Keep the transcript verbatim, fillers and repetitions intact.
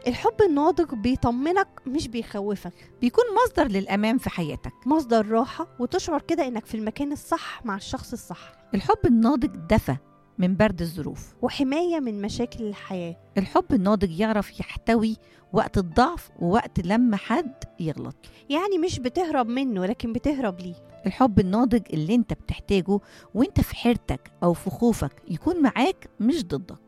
الحب الناضج بيطمنك مش بيخوفك، بيكون مصدر للأمان في حياتك. مصدر راحة، وتشعر كده إنك في المكان الصح مع الشخص الصح. الحب الناضج دفى من برد الظروف، وحماية من مشاكل الحياة. الحب الناضج يعرف يحتوي وقت الضعف ووقت لما حد يغلط. يعني مش بتهرب منه لكن بتهرب ليه. الحب الناضج اللي انت بتحتاجه وانت في حيرتك أو في خوفك يكون معاك مش ضدك.